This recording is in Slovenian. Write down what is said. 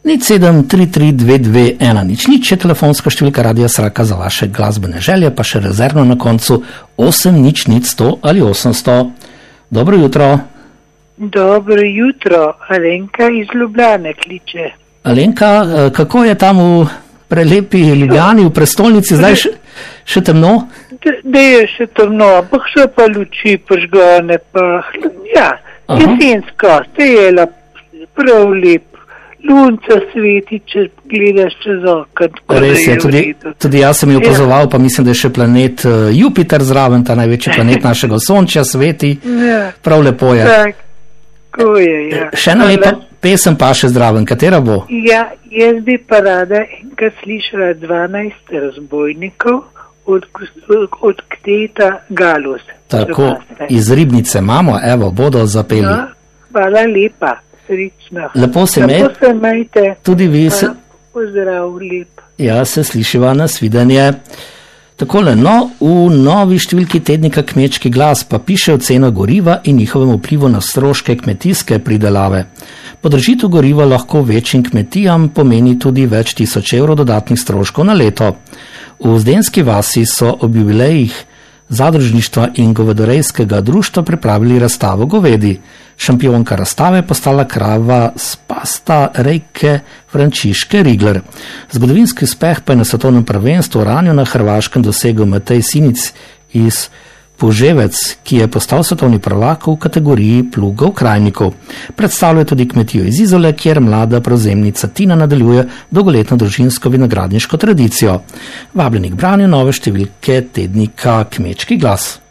0733221100 je telefonska številka Radia Sraka za vaše glasbene želje, pa še rezervno na koncu 80100 ali 800. Dobro jutro. Dobro jutro, Alenka iz Ljubljane kliče. Alenka, kako je tam v prelepi Ljubljani, v prestolnici, zdaj še temno? Da je še temno, ampak so pa luči požgane, pa ja, jesensko, te je prav lep. Lunca sveti, če gledaš čez okno. Res je, tudi jaz sem jo opazoval, pa mislim, da je še planet Jupiter zraven, ta največji planet našega Sončja sveti. Prav lepo je. Tako je, ja. Še ena lepa pesem pa še zraven, katera bo? Ja, jaz bi pa rada enkrat slišala 12 razbojnikov od Kteta Galus. Tako, iz Ribnice imamo, evo, bodo zapeli. No, hvala lepa. Srečno. Lepo se imejte. Tudi vi se. Pozdrav, lep. Ja, se slišiva, nasvidenje. Takole, no, v novi številki tednika Kmečki glas pa piše ocena goriva in njihovem vplivu na stroške kmetijske pridelave. Podražitev goriva lahko večjim kmetijam pomeni tudi več tisoč evrov dodatnih stroškov na leto. V Zdenski vasi so ob jubilejih zadružništva in govedorejskega društva pripravili razstavo govedi. Šampionka razstave je postala krava spasta rejke Frančiške Rigler. Zgodovinski uspeh pa je na svetovnem prvenstvu v Ranju na Hrvaškem dosegel Matej Sinic iz Poževec, ki je postal svetovni prvak v kategoriji plugov krajnikov. Predstavlja tudi kmetijo iz Izole, kjer mlada prevzemnica Tina nadaljuje dolgoletno družinsko vinogradniško tradicijo. Vabljeni k branju nove številke tednika Kmečki glas.